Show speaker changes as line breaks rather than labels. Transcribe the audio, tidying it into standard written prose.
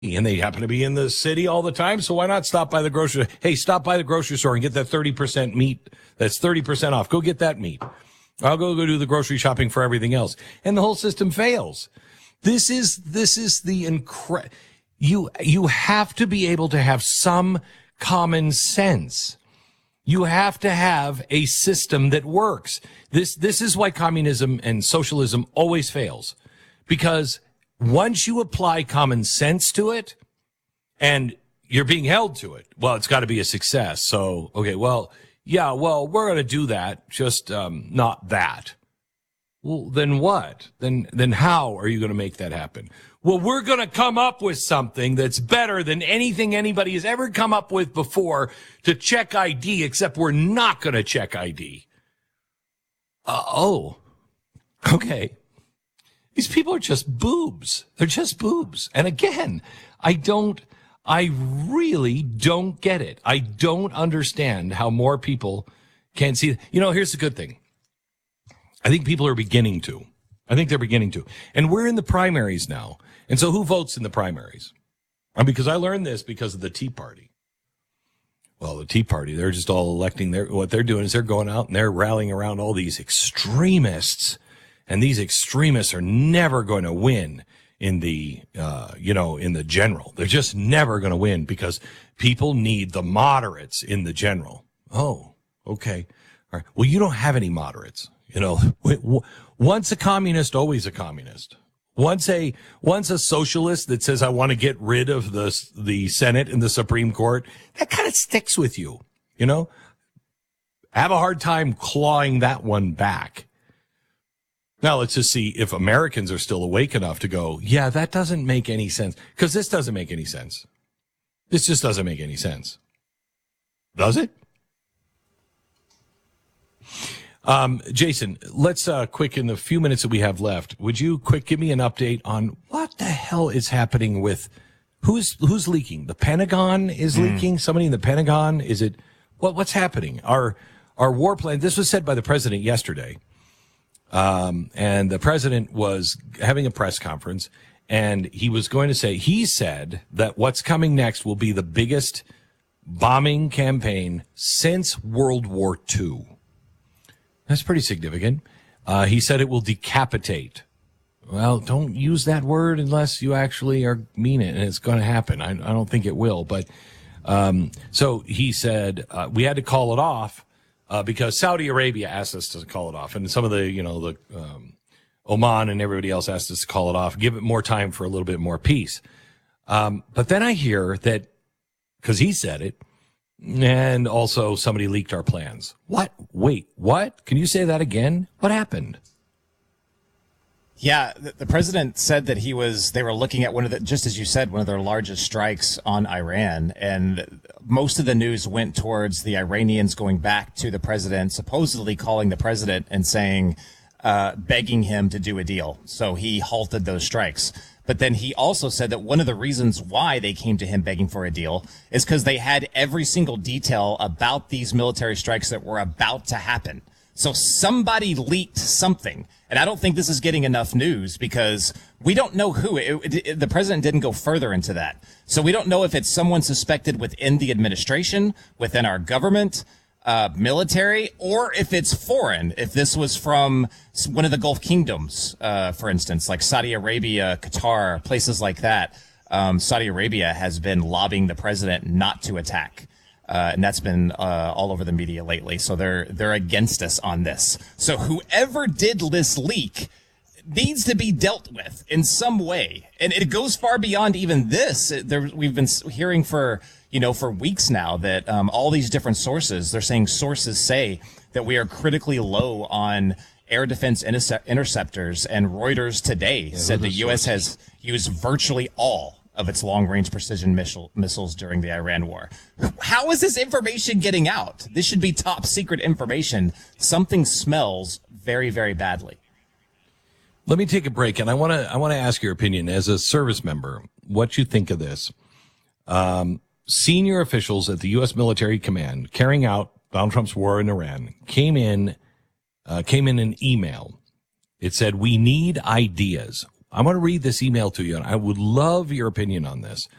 and they happen to be in the city all the time. So why not stop by the grocery? Hey, stop by the grocery store and get that 30% meat. That's 30% off. Go get that meat. I'll go do the grocery shopping for everything else. And the whole system fails. This is the you have to be able to have some common sense. You have to have a system that works. This is why communism and socialism always fails. Because once you apply common sense to it and you're being held to it, well, it's got to be a success. So, okay, well, yeah, well, we're going to do that, just not that. Well, then what? Then how are you going to make that happen? Well, we're going to come up with something that's better than anything anybody has ever come up with before to check ID, except we're not going to check ID. Okay. These people are just boobs. They're just boobs. And again, I really don't get it. I don't understand how more people can see. Here's the good thing. I think people are beginning to. I think they're beginning to. And we're in the primaries now. And so who votes in the primaries? Because I learned this because of the Tea Party. Well, the Tea Party, they're just all electing what they're doing is they're going out and they're rallying around all these extremists. And these extremists are never going to win in the, in the general. They're just never going to win because people need the moderates in the general. Oh, okay. All right. Well, you don't have any moderates. Once a communist, always a communist. Once a socialist that says, I want to get rid of the Senate and the Supreme Court, that kind of sticks with you, Have a hard time clawing that one back. Now let's just see if Americans are still awake enough to go, yeah, that doesn't make any sense. Because this doesn't make any sense. This just doesn't make any sense. Does it? Jason, let's quick in the few minutes that we have left. Would you quick give me an update on what the hell is happening with who's leaking? The Pentagon is leaking. Somebody in the Pentagon. Is it what's happening? Our war plan. This was said by the president yesterday. And the president was having a press conference and he said that what's coming next will be the biggest bombing campaign since World War II. That's pretty significant. He said it will decapitate. Well, don't use that word unless you actually mean it, and it's going to happen. I don't think it will, but so he said we had to call it off because Saudi Arabia asked us to call it off, and some of the Oman and everybody else asked us to call it off, give it more time for a little bit more peace. But then I hear that because he said it. And also somebody leaked our plans. What? Wait, what? Can you say that again? What happened?
Yeah, the president said that they were looking at just as you said, one of their largest strikes on Iran. And most of the news went towards the Iranians going back to the president, supposedly calling the president and saying, begging him to do a deal. So he halted those strikes. But then he also said that one of the reasons why they came to him begging for a deal is because they had every single detail about these military strikes that were about to happen. So somebody leaked something. And I don't think this is getting enough news because we don't know who. The president didn't go further into that. So we don't know if it's someone suspected within the administration, within our government, military, or if it's foreign, if this was from one of the Gulf kingdoms, for instance, like Saudi Arabia, Qatar, places like that. Saudi Arabia has been lobbying the president not to attack. And that's been all over the media lately. So they're against us on this. So whoever did this leak needs to be dealt with in some way. And it goes far beyond even this. We've been hearing for weeks now that all these different sources, they're saying sources say that we are critically low on air defense interceptors. And Reuters today said the U.S. has used virtually all of its long-range precision missiles during the Iran war. How is this information getting out? This should be top secret information. Something smells very, very badly.
Let me take a break, and I want to ask your opinion as a service member, what you think of this. Senior officials at the U.S. military command carrying out Donald Trump's war in Iran came in an email. It said, we need ideas. I want to read this email to you, and I would love your opinion on this.